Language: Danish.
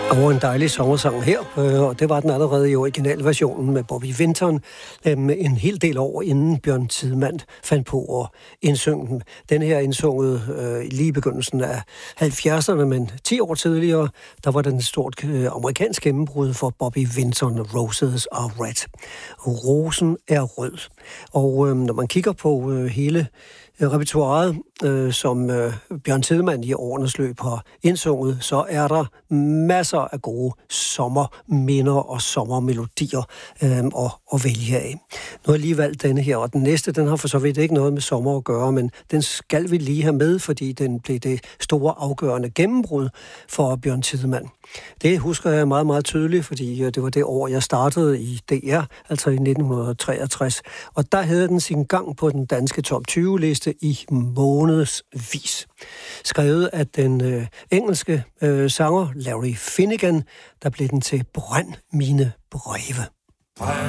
Og en dejlig sommersang her, og det var den allerede i originalversionen med Bobby Vinton, en hel del år inden Bjørn Tidemand fandt på at indsynge den. Den her indsunget lige i begyndelsen af 70'erne, men 10 år tidligere, der var den et stort amerikansk gennembrud for Bobby Vinton, Roses Are Red. Rosen er rød. Og når man kigger på hele repertoiret, som Bjørn Tidemand i årenes løb har indsunget, så er der masser af gode sommerminder og sommermelodier at vælge af. Nu har jeg lige valgt denne her, og den næste, den har for så vidt ikke noget med sommer at gøre, men den skal vi lige have med, fordi den blev det store afgørende gennembrud for Bjørn Tidemand. Det husker jeg meget, meget tydeligt, fordi det var det år, jeg startede i DR, altså i 1963. Og der havde den sin gang på den danske top 20-liste i månedsvis. Skrevet af den engelske sanger Larry Finnegan, der blev den til Brænd mine breve.